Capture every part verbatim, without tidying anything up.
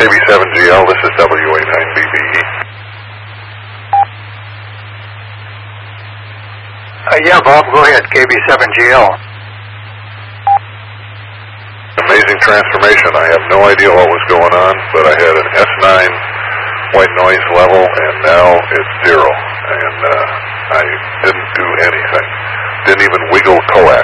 K B seven G L, this is W A nine B B E. Uh, yeah, Bob, go ahead, K B seven G L. Amazing transformation. I have no idea what was going on, but I had an S nine white noise level, and now it's zero. And uh, I didn't do anything. Didn't even wiggle coax.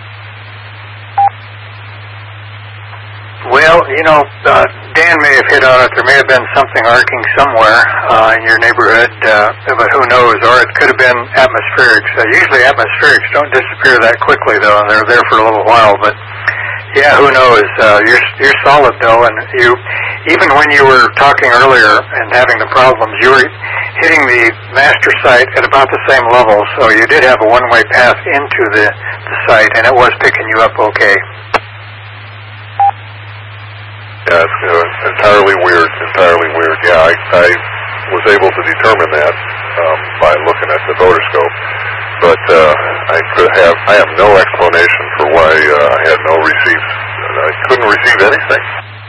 Well, you know, uh, Dan may have hit on it. There may have been something arcing somewhere uh, in your neighborhood, uh, but who knows? Or it could have been atmospherics. Uh, usually atmospherics don't disappear that quickly, though, and they're there for a little while. But yeah, who knows? Uh, you're you're solid, though, and you even when you were talking earlier and having the problems, you were hitting the master site at about the same level. So you did have a one-way path into the, the site, and it was picking you up okay. Yeah, it's uh, entirely weird, entirely weird. Yeah, I, I was able to determine that um, by looking at the votoscope, but uh, I could have I have no explanation for why uh, I had no receipts. I couldn't receive anything.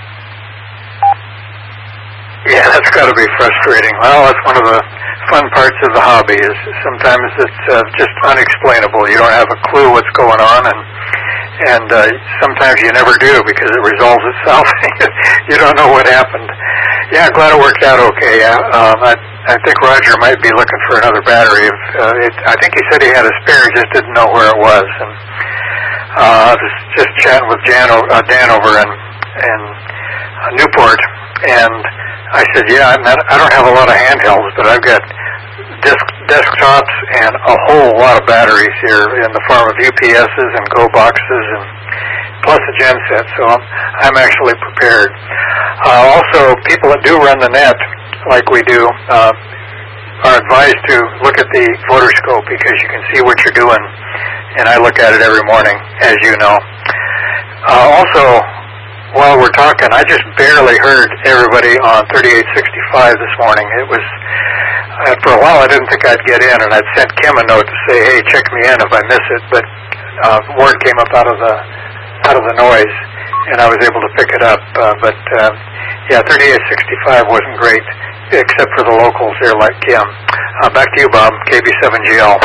Yeah, that's got to be frustrating. Well, that's one of the fun parts of the hobby. Is sometimes it's uh, just unexplainable. You don't have a clue what's going on, and. And uh, sometimes you never do because it resolves itself. You don't know what happened. Yeah, I'm glad it worked out okay. Uh, um, I, I think Roger might be looking for another battery. If, uh, it, I think he said he had a spare, just didn't know where it was. And uh, I was just chatting with Jan, uh, Dan over in, in uh, Newport, and I said, yeah, I'm not, I don't have a lot of handhelds, but I've got Desk, desktops and a whole lot of batteries here in the form of U P S's and Go boxes and plus a genset, so I'm, I'm actually prepared. Uh, also, people that do run the net, like we do, uh, are advised to look at the votoscope because you can see what you're doing, and I look at it every morning, as you know. Uh, also, while we're talking, I just barely heard everybody on thirty-eight sixty-five this morning. It was Uh, for a while, I didn't think I'd get in, and I'd sent Kim a note to say, "Hey, check me in if I miss it." But uh, word came up out of the out of the noise, and I was able to pick it up. Uh, but uh, yeah, thirty-eight sixty-five wasn't great, except for the locals there, like Kim. Uh, back to you, Bob. K B seven G L.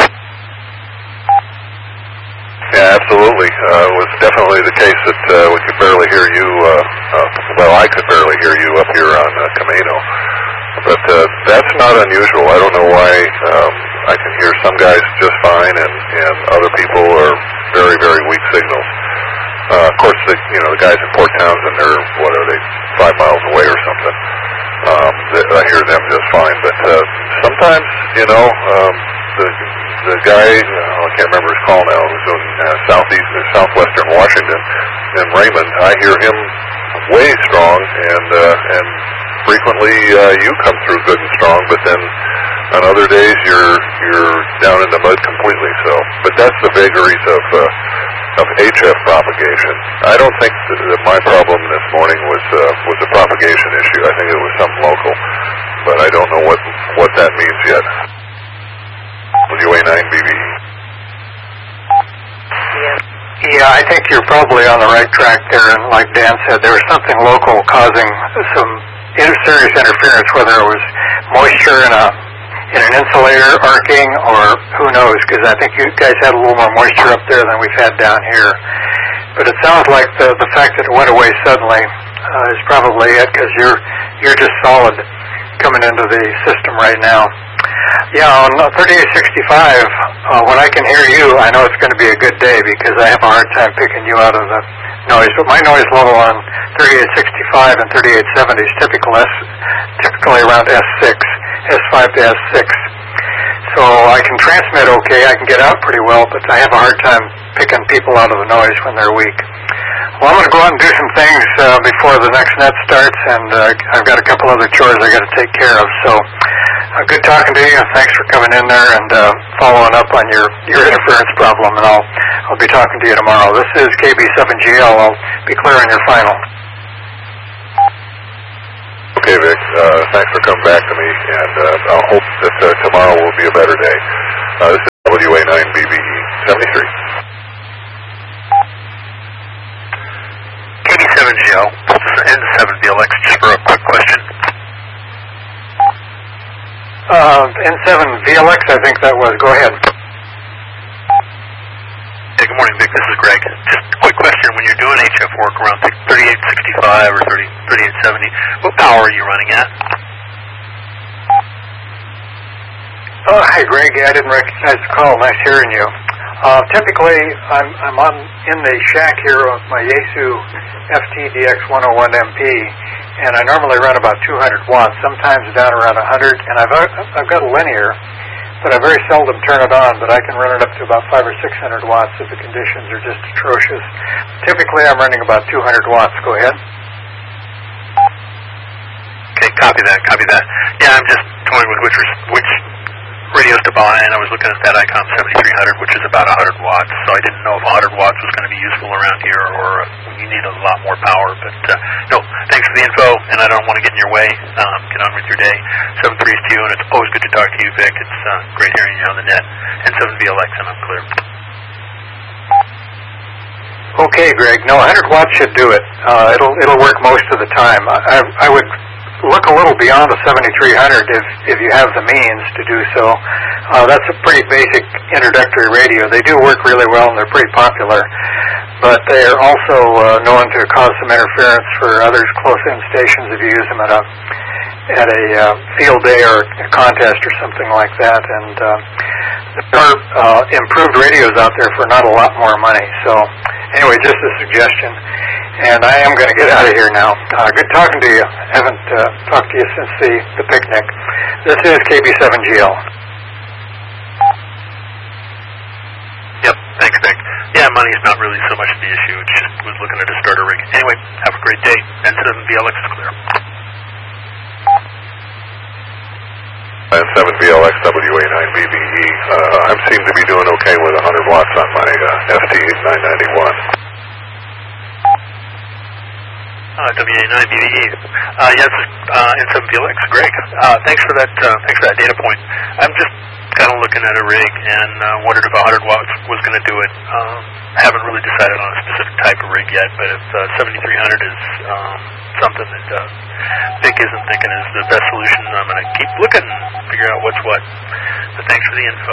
Yeah, absolutely. Uh, it was definitely the case that uh, we could barely hear you. Uh, uh, well, I could barely hear you up here on uh, Camino. But uh, that's not unusual. I don't know why um, I can hear some guys just fine, and, and other people are very, very weak signals. Uh, of course, the, you know, the guys in Port Townsend, they're, what are they, five miles away or something. Um, they, I hear them just fine. But uh, sometimes, you know, um, the the guy, oh, I can't remember his call now, who's in uh, southeast, uh, southwestern Washington, in Raymond, I hear him way strong, and uh, and frequently uh, you come through good and strong, but then on other days you're you're down in the mud completely. So, but that's the vagaries of uh, of H F propagation. I don't think that, that my problem this morning was uh, was a propagation issue. I think it was something local, but I don't know what what that means yet. W A nine B B E. Yeah, I think you're probably on the right track there, and like Dan said, there was something local causing some serious interference, whether it was moisture in a in an insulator arcing, or who knows, because I think you guys had a little more moisture up there than we've had down here. But it sounds like the the fact that it went away suddenly uh, is probably it, because you're you're just solid coming into the system right now. Yeah, on thirty-eight sixty-five, uh, when I can hear you, I know it's going to be a good day because I have a hard time picking you out of the noise. But my noise level on thirty-eight sixty-five and thirty-eight seventy is typical S, typically around S six, S five to S six. So I can transmit okay, I can get out pretty well, but I have a hard time picking people out of the noise when they're weak. Well, I'm going to go out and do some things uh, before the next net starts, and uh, I've got a couple other chores I got to take care of. So uh, good talking to you. Thanks for coming in there and uh, following up on your, your interference problem, and I'll I'll be talking to you tomorrow. This is K B seven G L. I'll be clear on your final. Okay, Vic. Uh, thanks for coming back to me, and uh, I'll hope that uh, tomorrow will be a better day. Uh, this is W A nine B B E seventy-three. K B seven G L, N seven B L X, just real quickly. N seven V L X, I think that was. Go ahead. Hey, good morning, Vic. This is Greg. Just a quick question. When you're doing H F work around thirty-eight sixty-five or thirty, thirty-eight seventy, what power are you running at? Oh, hi, Greg. I didn't recognize the call. Nice hearing you. Uh, typically, I'm, I'm on in the shack here of my Yaesu F T D X one oh one M P, and I normally run about two hundred watts, sometimes down around one hundred, and I've, I've got a linear, but I very seldom turn it on, but I can run it up to about five or six hundred watts if the conditions are just atrocious. Typically, I'm running about two hundred watts. Go ahead. Okay, copy that, copy that. Yeah, I'm just toying with which, which radios to buy, and I was looking at that ICOM seventy-three hundred, which is about one hundred watts, so I didn't know if one hundred watts was going to be useful around here, or uh, you need a lot more power, but uh, no, thanks for the info, and I don't want to get in your way. Um, get on with your day. seven three is to you, and it's always good to talk to you, Vic. It's uh, great hearing you on the net. And seven V L X, and I'm clear. Okay, Greg. No, one hundred watts should do it. Uh, it'll it'll work most of the time. I, I would look a little beyond the seventy-three hundred if if you have the means to do so. Uh, that's a pretty basic introductory radio. They do work really well, and they're pretty popular. But they are also uh, known to cause some interference for others close-in stations if you use them at a at a uh, field day or a contest or something like that. And uh, there are uh, improved radios out there for not a lot more money. So anyway, just a suggestion. And I am going to get out of here now. Uh, good talking to you. Haven't uh, talked to you since the, the picnic. This is K B seven G L. Yep, thanks, Vic. Yeah, money's not really so much the issue. It's just was looking at a starter rig. Anyway, have a great day. N seven V L X is clear. N seven V L X W A nine B B E. Uh, I seem to be doing okay with one hundred watts on my uh, F T nine ninety-one. Uh, W A nine B B E. Uh, yes, uh, N seven V L X, Greg. Uh, thanks for that. Uh, thanks for that data point. I'm just kind of looking at a rig and uh, wondered if one hundred watts was going to do it. Um, haven't really decided on a specific type of rig yet, but if uh, seventy-three hundred is um, something that uh, Vic isn't thinking is the best solution, I'm going to keep looking and figure out what's what. But thanks for the info.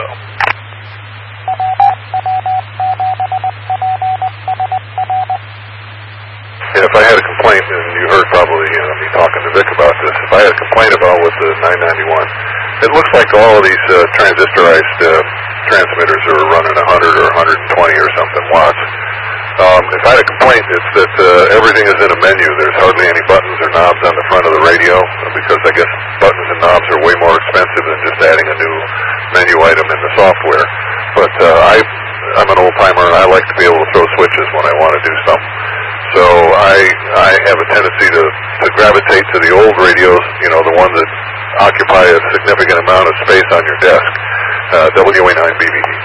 And if I had a complaint, and you heard probably you know, me talking to Vic about this, if I had a complaint about with the nine ninety-one, it looks like all of these uh, transistorized uh, transmitters are running one hundred or one twenty or something watts. Um, if I had a complaint, it's that uh, everything is in a menu. There's hardly any buttons or knobs on the front of the radio, because I guess buttons and knobs are way more expensive than just adding a new menu item in the software. But uh, I, I'm an old-timer, and I like to be able to throw switches when I want to do something. So I I have a tendency to, to gravitate to the old radios, you know, the ones that occupy a significant amount of space on your desk, uh, W A nine B B E.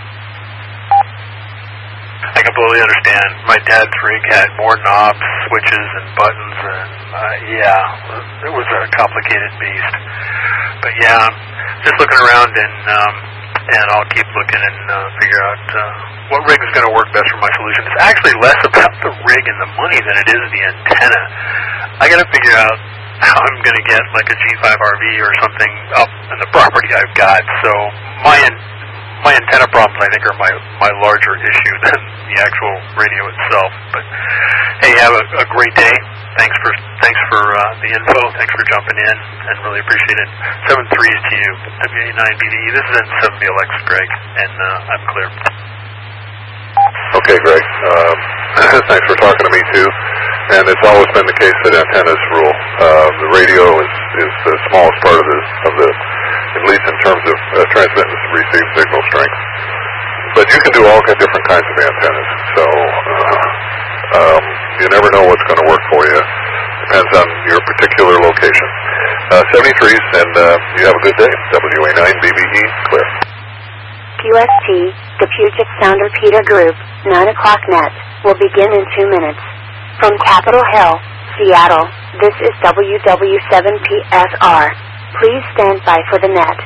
I completely understand. My dad's rig had more knobs, switches, and buttons, and uh, yeah, it was a complicated beast. But yeah, just looking around, and um, and I'll keep looking and uh, figure out uh, what rig is going to work best for my solution. It's actually less about the rig and the money than it is the antenna. I got to figure out how I'm going to get like a G five R V or something up in the property I've got. So my my antenna problems, I think, are my my larger issue than the actual radio itself. But hey, have a, a great day. Thanks for thanks for uh, the info. Thanks for jumping in, and really appreciate it. Seven three to you, W A nine B D E. This is N seven V L X, Greg, and uh, I'm clear. Okay, Greg. Um, thanks for talking to me too. And it's always been the case that antennas rule. Uh, the radio is, is the smallest part of the, of the, at least in terms of uh, transmit and receive signal strength. But you can do all kinds of different kinds of antennas. So uh, um, you never know what's going to work for you. Depends on your particular location. Uh, seventy-threes, and uh, you have a good day. W A nine B B E, clear. Q S T, the Puget Sound Repeater Group, nine o'clock net, will begin in two minutes. From Capitol Hill, Seattle, this is W W seven P S R. Please stand by for the net.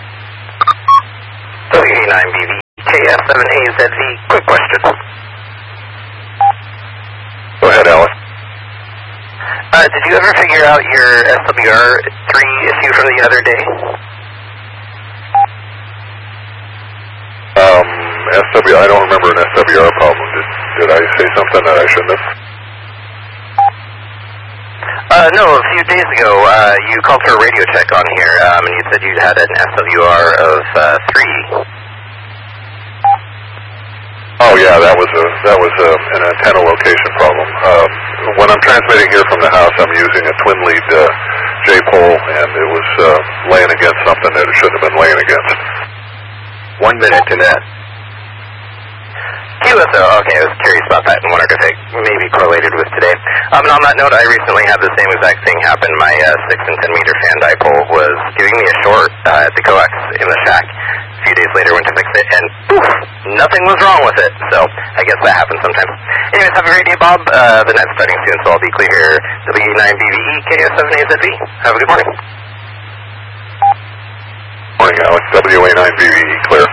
W A nine B B E, K F seven A Z V, quick question. Go ahead, Alex. Uh, did you ever figure out your S W R three issue from the other day? S W, I don't remember an S W R problem. Did, did I say something that I shouldn't have? Uh, no, a few days ago, uh, you called for a radio check on here, um, and you said you had an S W R of, uh, three. Oh yeah, that was a, that was a, an antenna location problem. Um, when I'm transmitting here from the house, I'm using a twin lead, uh, J-pole, and it was, uh, laying against something that it shouldn't have been laying against. One minute to net. Q S O, okay, I was curious about that and wondered if it maybe correlated with today. Um, and on that note, I recently had the same exact thing happen. My uh, six and ten meter fan dipole was giving me a short uh, at the coax in the shack. A few days later, went to fix it, and poof, nothing was wrong with it. So I guess that happens sometimes. Anyways, have a great day, Bob. Uh, the net's starting soon, so I'll be clear here. W E nine B V E, K S seven A Z V. Have a good morning. Morning, Alex. W A nine B V E, clear.